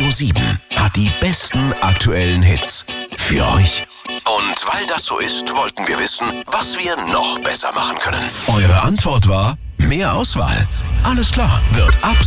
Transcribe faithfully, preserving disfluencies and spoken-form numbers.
sieben hat die besten aktuellen Hits für euch. Und weil das so ist, wollten wir wissen, was wir noch besser machen können. Eure Antwort war mehr Auswahl. Alles klar, wird ab